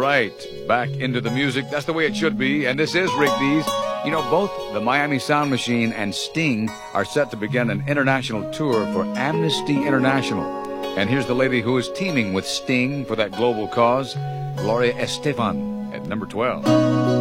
right, back into the music. That's the way it should be. And this is Rick Dees. You know, both the Miami Sound Machine and Sting are set to begin an international tour for Amnesty International. And here's the lady who is teaming with Sting for that global cause, Gloria Estefan, at number 12.